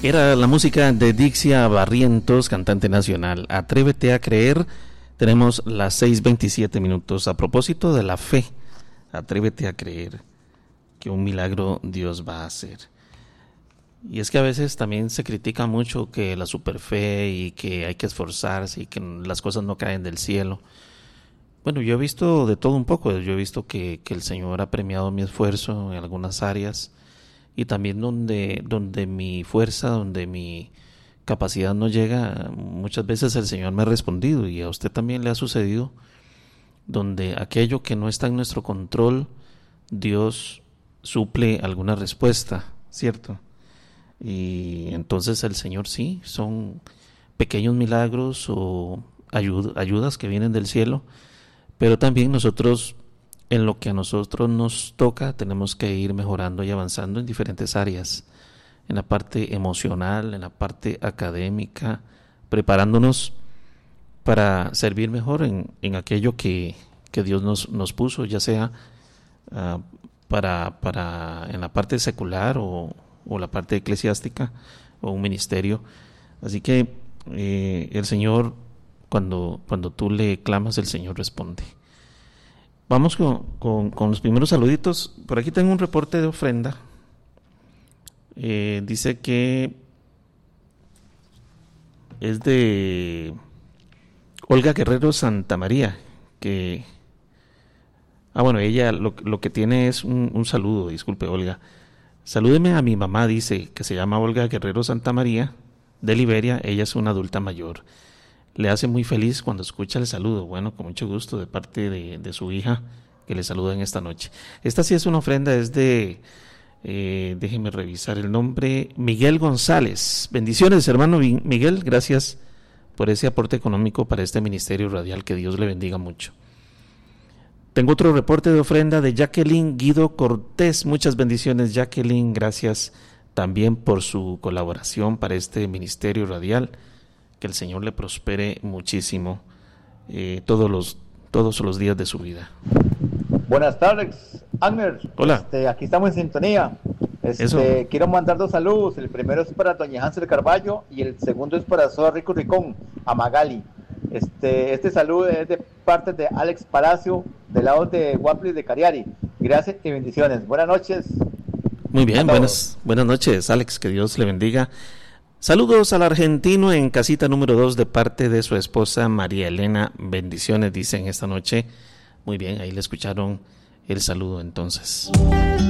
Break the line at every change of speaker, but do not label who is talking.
Era la música de Dixia Barrientos, cantante nacional. Atrévete a creer. Tenemos las 6:27 minutos. A propósito de la fe, atrévete a creer que un milagro Dios va a hacer. Y es que a veces también se critica mucho que la superfe y que hay que esforzarse y que las cosas no caen del cielo. Bueno, yo he visto de todo un poco. Yo he visto que el Señor ha premiado mi esfuerzo en algunas áreas, y también donde mi fuerza, donde mi capacidad no llega, muchas veces el Señor me ha respondido, y a usted también le ha sucedido, donde aquello que no está en nuestro control, Dios suple alguna respuesta, ¿cierto? Y entonces el Señor sí, son pequeños milagros o ayudas que vienen del cielo, pero también nosotros, en lo que a nosotros nos toca, tenemos que ir mejorando y avanzando en diferentes áreas, en la parte emocional, en la parte académica, preparándonos para servir mejor en aquello que Dios nos puso, ya sea para en la parte secular o la parte eclesiástica o un ministerio. Así que el Señor, cuando tú le clamas, el Señor responde. Vamos con los primeros saluditos. Por aquí tengo un reporte de ofrenda. Dice que es de Olga Guerrero Santamaría. Bueno, ella lo que tiene es un saludo. Disculpe, Olga. Salúdeme a mi mamá, dice, que se llama Olga Guerrero Santamaría, de Liberia. Ella es una adulta mayor. Le hace muy feliz cuando escucha el saludo. Bueno, con mucho gusto de parte de su hija, que le saluda en esta noche. Esta sí es una ofrenda, es de, déjeme revisar el nombre, Miguel González. Bendiciones, hermano Miguel, gracias por ese aporte económico para este ministerio radial, que Dios le bendiga mucho. Tengo otro reporte de ofrenda de Jacqueline Guido Cortés. Muchas bendiciones, Jacqueline, gracias también por su colaboración para este ministerio radial. Que el Señor le prospere muchísimo todos los días de su vida.
Buenas tardes, Agner.
Hola.
Aquí estamos en sintonía. Quiero mandar 2 saludos. El primero es para doña Hansel Carballo y el segundo es para Soa Rico Ricón, a Magali. Este saludo es de parte de Alex Palacio, del lado de Guaplis de Cariari. Gracias y bendiciones. Buenas noches.
Muy bien, buenas noches, Alex, que Dios le bendiga. Saludos al argentino en casita número 2 de parte de su esposa María Elena. Bendiciones, dicen esta noche. Muy bien, ahí le escucharon el saludo entonces.